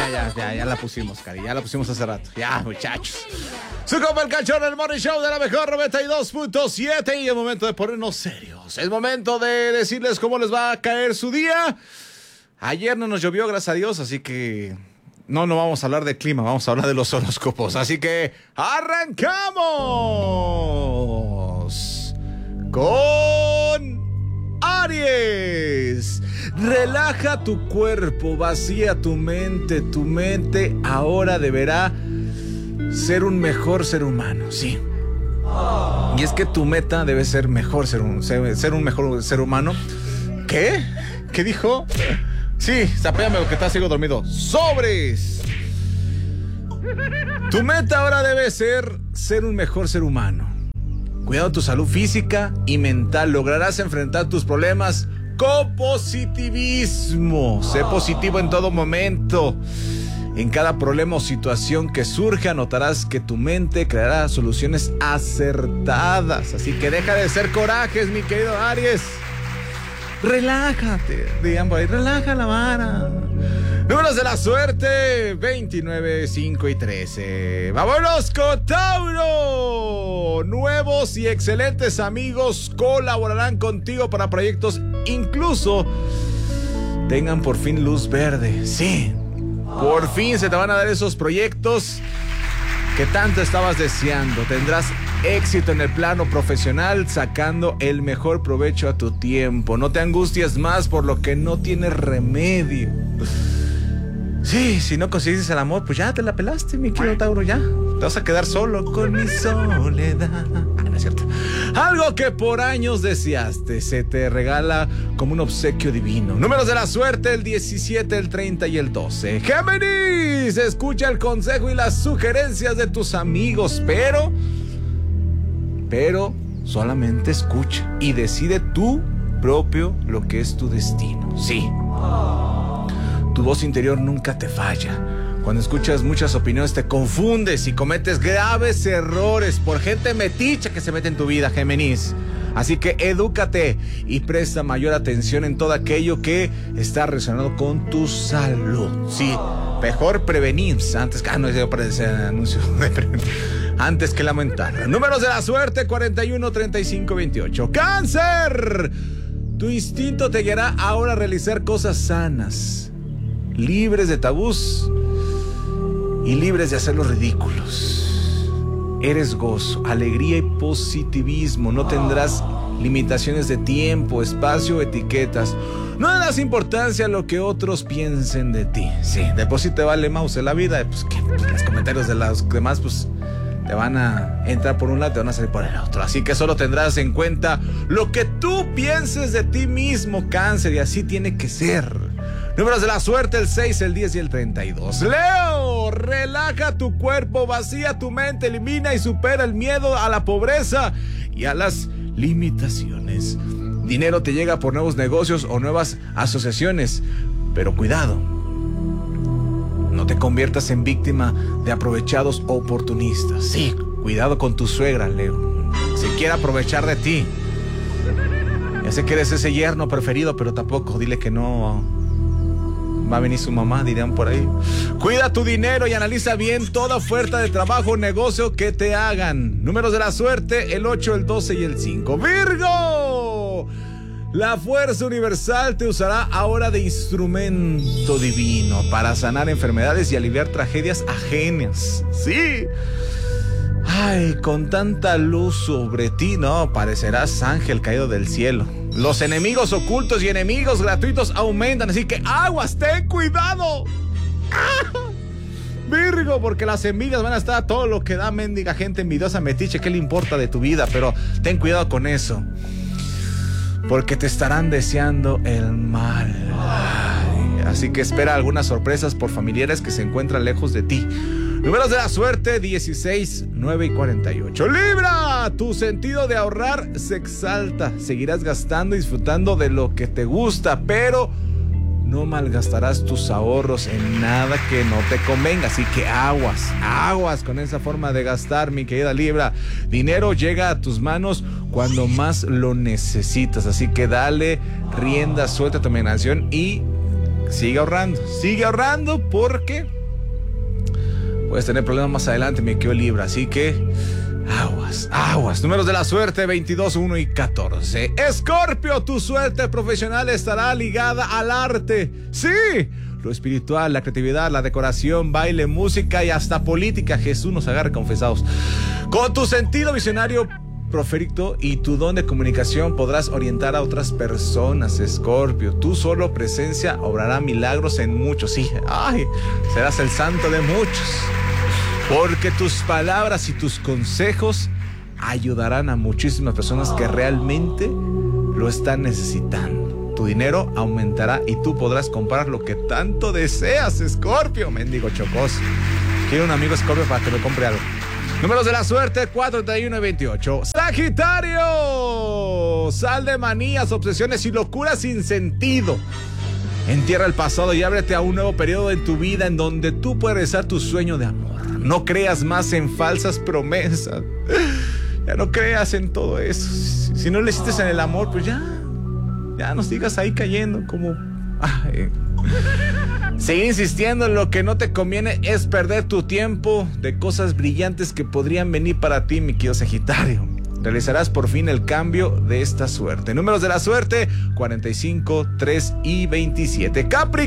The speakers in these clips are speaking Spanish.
Ya la pusimos, Cari. Ya la pusimos hace rato. Ya, muchachos. Su compa el Cachorro, el Morning Show de la mejor 92.7. Y es momento de ponernos serios. Es momento de decirles cómo les va a caer su día. Ayer no nos llovió, gracias a Dios, así que no vamos a hablar de clima, vamos a hablar de los horóscopos. Así que arrancamos con Aries. Relaja tu cuerpo, vacía tu mente. Tu mente ahora deberá ser un mejor ser humano, sí. Y es que tu meta debe ser mejor ser un mejor ser humano. ¿Qué? ¿Qué dijo? Sí, zapéame porque estás ciego dormido. ¡Sobres! Tu meta ahora debe ser un mejor ser humano. Cuidado tu salud física y mental. Lograrás enfrentar tus problemas con positivismo. Sé positivo en todo momento. En cada problema o situación que surja, notarás que tu mente creará soluciones acertadas. Así que deja de ser corajes, mi querido Aries. Relájate, digan por ahí, relaja la vara. Números de la suerte, 29, 5 y 13. ¡Vámonos con Tauro! Nuevos y excelentes amigos colaborarán contigo para proyectos, incluso tengan por fin luz verde. Sí, por fin se te van a dar esos proyectos que tanto estabas deseando. Tendrás éxito en el plano profesional, sacando el mejor provecho a tu tiempo. No te angusties más por lo que no tiene remedio. Sí, si no consigues el amor, pues ya te la pelaste, mi querido Tauro, ya. Te vas a quedar solo con mi soledad. No es cierto. Algo que por años deseaste se te regala como un obsequio divino. Números de la suerte, el 17, el 30 y el 12. Géminis, escucha el consejo y las sugerencias de tus amigos, pero solamente escucha y decide tú propio lo que es tu destino. Sí. Tu voz interior nunca te falla. Cuando escuchas muchas opiniones te confundes y cometes graves errores por gente meticha que se mete en tu vida, Géminis. Así que edúcate y presta mayor atención en todo aquello que está relacionado con tu salud. Sí, mejor prevenir antes que... no es para ese anuncio de prevenir. Antes que lamentar. Números de la suerte, 41, 35, 28. ¡Cáncer! Tu instinto te guiará ahora a realizar cosas sanas, libres de tabús y libres de hacer los ridículos. Eres gozo, alegría y positivismo. No tendrás limitaciones de tiempo, espacio o etiquetas. No le das importancia a lo que otros piensen de ti. Sí, de por sí te vale mouse la vida. Pues que los comentarios de los demás, pues te van a entrar por un lado, te van a salir por el otro. Así que solo tendrás en cuenta lo que tú pienses de ti mismo, Cáncer, y así tiene que ser. Números de la suerte, el 6, el 10 y el 32. Leo, relaja tu cuerpo, vacía tu mente, elimina y supera el miedo a la pobreza y a las limitaciones. Dinero te llega por nuevos negocios o nuevas asociaciones, pero cuidado, no te conviertas en víctima de aprovechados oportunistas. Sí, cuidado con tu suegra, Leo. Se quiere aprovechar de ti. Ya sé que eres ese yerno preferido, pero tampoco dile que no va a venir su mamá, dirían por ahí. Cuida tu dinero y analiza bien toda oferta de trabajo o negocio que te hagan. Números de la suerte, el 8, el 12 y el 5. ¡Virgo! La fuerza universal te usará ahora de instrumento divino para sanar enfermedades y aliviar tragedias ajenas. ¡Sí! Ay, con tanta luz sobre ti, no, parecerás ángel caído del cielo. Los enemigos ocultos y enemigos gratuitos aumentan, así que aguas, ten cuidado. ¡Ah! Virgo, porque las envidias van a estar a todo lo que da, mendiga gente envidiosa, metiche, ¿qué le importa de tu vida? Pero ten cuidado con eso, porque te estarán deseando el mal. Ay, así que espera algunas sorpresas por familiares que se encuentran lejos de ti. Números de la suerte, 16, 9 y 48. Libra, tu sentido de ahorrar se exalta. Seguirás gastando y disfrutando de lo que te gusta, pero no malgastarás tus ahorros en nada que no te convenga. Así que aguas con esa forma de gastar, mi querida Libra. Dinero llega a tus manos cuando más lo necesitas. Así que dale rienda suelta a tu imaginación y sigue ahorrando porque puedes tener problemas más adelante, mi querido Libra, así que aguas. Números de la suerte: 22, 1 y 14. Escorpio, tu suerte profesional estará ligada al arte. Sí, lo espiritual, la creatividad, la decoración, baile, música y hasta política. Jesús nos agarre confesados. Con tu sentido visionario profético y tu don de comunicación podrás orientar a otras personas, Escorpio. Tu solo presencia obrará milagros en muchos. Sí, serás el santo de muchos. Porque tus palabras y tus consejos ayudarán a muchísimas personas que realmente lo están necesitando. Tu dinero aumentará y tú podrás comprar lo que tanto deseas, Escorpio. Mendigo chocoso. Quiero un amigo Escorpio para que me compre algo. Números de la suerte: 4, 31 y 28. Sagitario, sal de manías, obsesiones y locuras sin sentido. Entierra el pasado y ábrete a un nuevo periodo en tu vida en donde tú puedes realizar tu sueño de amor. No creas más en falsas promesas. Ya no creas en todo eso. Si no le hiciste en el amor, pues ya no sigas ahí cayendo como... Seguir insistiendo en lo que no te conviene es perder tu tiempo de cosas brillantes que podrían venir para ti, mi querido Sagitario. Realizarás por fin el cambio de esta suerte. Números de la suerte: 45, 3 y 27.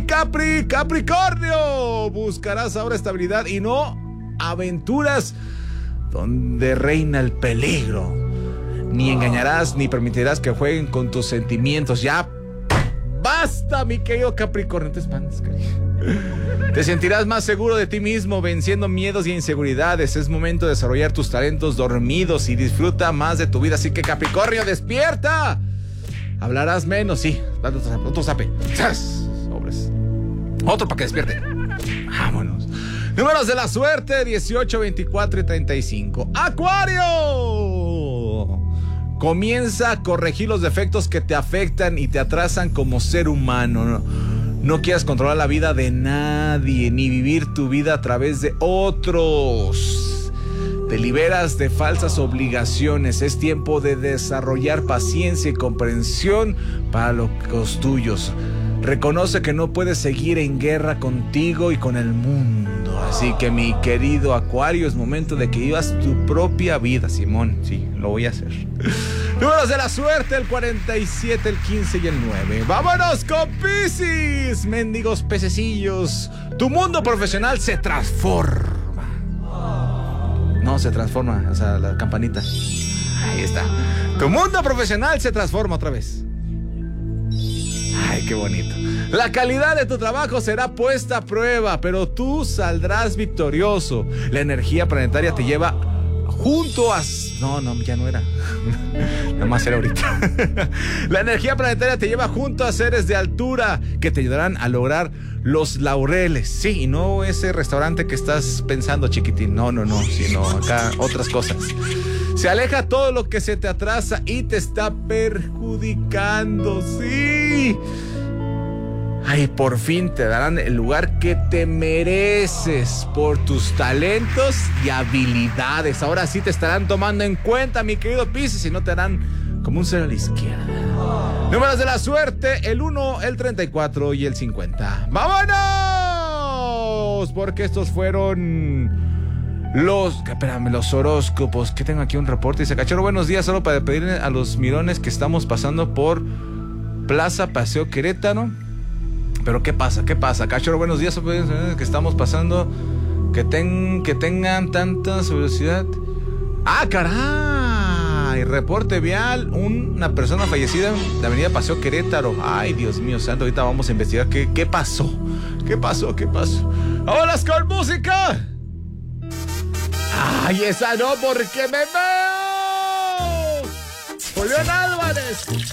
Capricornio, buscarás ahora estabilidad y no aventuras donde reina el peligro. Ni engañarás ni permitirás que jueguen con tus sentimientos. Ya basta, mi querido Capricornio. Te espantes, cariño. Te sentirás más seguro de ti mismo, venciendo miedos y inseguridades. Es momento de desarrollar tus talentos dormidos y disfruta más de tu vida. Así que, Capricornio, despierta. Hablarás menos, sí. Dale otro zape. Sobres. Otro para que despierte. Vámonos. Números de la suerte: 18, 24 y 35. Acuario, comienza a corregir los defectos que te afectan y te atrasan como ser humano. No quieras controlar la vida de nadie, ni vivir tu vida a través de otros. Te liberas de falsas obligaciones. Es tiempo de desarrollar paciencia y comprensión para los tuyos. Reconoce que no puedes seguir en guerra contigo y con el mundo. Así que, mi querido Acuario, es momento de que vivas tu propia vida, Simón. Sí, lo voy a hacer. Números de la suerte: el 47, el 15 y el 9. ¡Vámonos con Piscis! Mendigos pececillos. Tu mundo profesional se transforma. No, se transforma. O sea, la campanita. Ahí está. Tu mundo profesional se transforma otra vez. Ay, qué bonito. La calidad de tu trabajo será puesta a prueba, pero tú saldrás victorioso. La energía planetaria te lleva junto a... No, ya no era. Nada más era ahorita. La energía planetaria te lleva junto a seres de altura que te ayudarán a lograr los laureles. Sí, y no ese restaurante que estás pensando, chiquitín. No, sino acá otras cosas. Se aleja todo lo que se te atrasa y te está perjudicando. Sí. Ay, por fin te darán el lugar que te mereces por tus talentos y habilidades. Ahora sí te estarán tomando en cuenta, mi querido Piscis, y no te harán como un cero a la izquierda. Números de la suerte: el 1, el 34 y el 50. ¡Vámonos! Porque estos fueron los horóscopos. Que tengo aquí un reporte. Dice: Cachorro, buenos días. Solo para pedirle a los mirones que estamos pasando por Plaza Paseo Querétaro. Pero ¿qué pasa? Cachorro, buenos días, que estamos pasando, que tengan tanta velocidad. ¡Ah, caray! Reporte vial: una persona fallecida en la avenida Paseo Querétaro. Ay, Dios mío santo, ahorita vamos a investigar qué pasó. ¡Vámonos con música! ¡Ay, esa no, porque me veo! ¡Julián Álvarez!